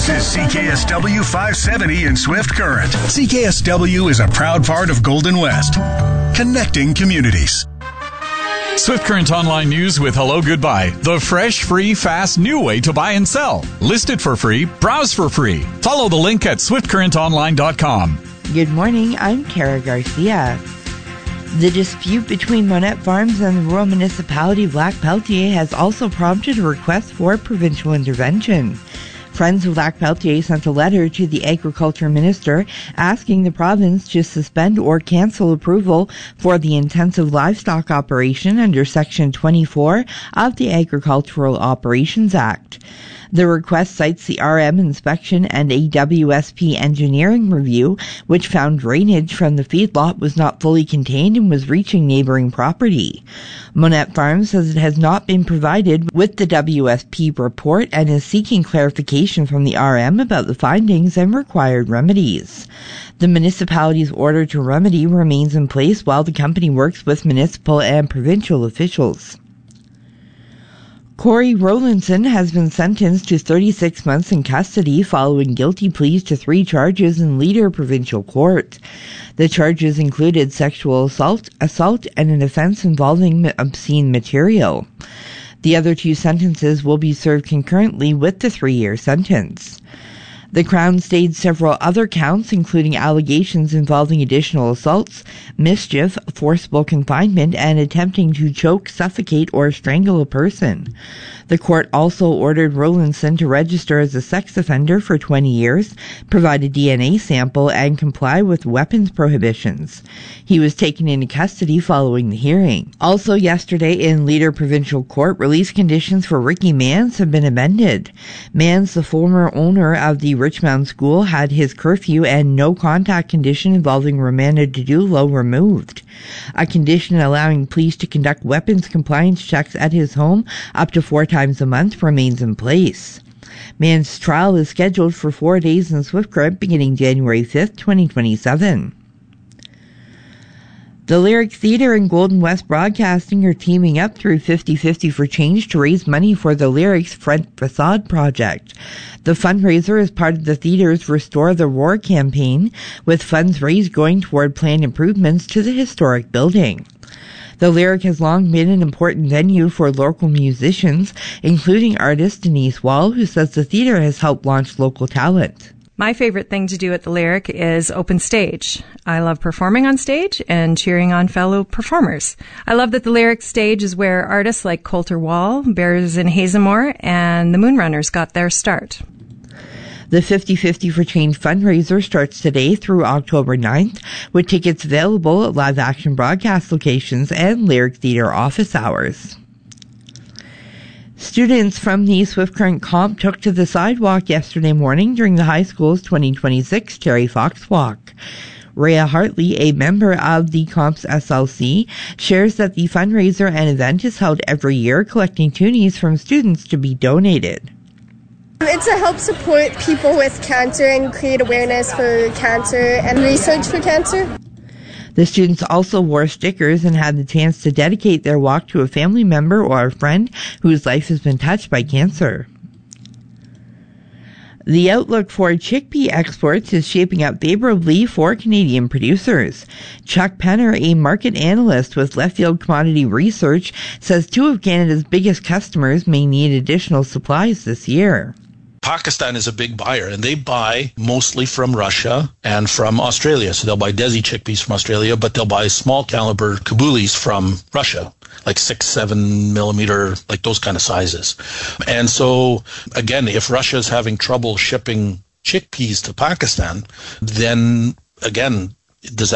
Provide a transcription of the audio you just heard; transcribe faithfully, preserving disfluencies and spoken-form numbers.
This is C K S W five seventy in Swift Current. C K S W is a proud part of Golden West, connecting communities. Swift Current Online News with Hello Goodbye. The fresh, free, fast, new way to buy and sell. List it for free. Browse for free. Follow the link at swift current online dot com. Good morning. I'm Kara Garcia. The dispute between Monette Farms and the rural municipality of Lac Pelletier has also prompted a request for provincial intervention. Friends of Lac Pelletier sent a letter to the Agriculture Minister asking the province to suspend or cancel approval for the intensive livestock operation under Section twenty-four of the Agricultural Operations Act. The request cites the R M inspection and a W S P engineering review, which found drainage from the feedlot was not fully contained and was reaching neighboring property. Monette Farms says it has not been provided with the W S P report and is seeking clarification from the R M about the findings and required remedies. The municipality's order to remedy remains in place while the company works with municipal and provincial officials. Corey Rowlandson has been sentenced to thirty-six months in custody following guilty pleas to three charges in Leader Provincial Court. The charges included sexual assault, assault, and an offense involving obscene material. The other two sentences will be served concurrently with the three-year sentence. The Crown stayed several other counts, including allegations involving additional assaults, mischief, forcible confinement, and attempting to choke, suffocate, or strangle a person. The court also ordered Rowlandson to register as a sex offender for twenty years, provide a D N A sample, and comply with weapons prohibitions. He was taken into custody following the hearing. Also yesterday in Leader Provincial Court, release conditions for Ricky Mans have been amended. Mans, the former owner of the Richmond School, had his curfew and no contact condition involving Romana Didulo removed. A condition allowing police to conduct weapons compliance checks at his home up to four times a month remains in place. Mans' trial is scheduled for four days in Swift Current beginning January fifth, twenty twenty-seven. The Lyric Theatre and Golden West Broadcasting are teaming up through fifty fifty for Change to raise money for the Lyrics Front Facade project. The fundraiser is part of the theatre's Restore the Roar campaign, with funds raised going toward planned improvements to the historic building. The Lyric has long been an important venue for local musicians, including artist Denise Wall, who says the theatre has helped launch local talent. My favorite thing to do at the Lyric is open stage. I love performing on stage and cheering on fellow performers. I love that the Lyric stage is where artists like Coulter Wall, Bears in Hazelmore, and the Moonrunners got their start. The fifty fifty for Change fundraiser starts today through October ninth, with tickets available at live action broadcast locations and Lyric Theatre office hours. Students from the Swift Current Comp took to the sidewalk yesterday morning during the high school's twenty twenty-six Terry Fox Walk. Rhea Hartley, a member of the Comp's S L C, shares that the fundraiser and event is held every year, collecting toonies from students to be donated. It's to help support people with cancer and create awareness for cancer and research for cancer. The students also wore stickers and had the chance to dedicate their walk to a family member or a friend whose life has been touched by cancer. The outlook for chickpea exports is shaping up favorably for Canadian producers. Chuck Penner, a market analyst with Leftfield Commodity Research, says two of Canada's biggest customers may need additional supplies this year. Pakistan is a big buyer, and they buy mostly from Russia and from Australia. So they'll buy Desi chickpeas from Australia, but they'll buy small caliber Kabulis from Russia, like six, seven millimeter, like those kind of sizes. And so, again, if Russia's having trouble shipping chickpeas to Pakistan, then, again, does that